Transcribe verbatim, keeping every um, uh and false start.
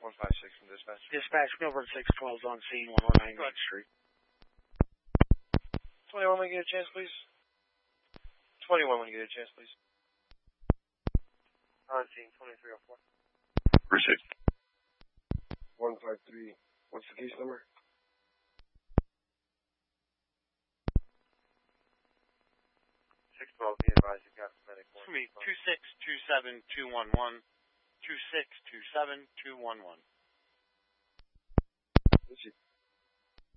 one five six from dispatch. Dispatch, Milford six twelve is on scene, one oh nine Main Street. twenty-one, when you get a chance, please. twenty-one, when you get a chance, please. On scene, twenty-three oh four. Appreciate it. one five three, what's the case number? six twelve, be advised, you've got medic one. For me, two six two seven two one one, two six two seven two one one. Appreciate it.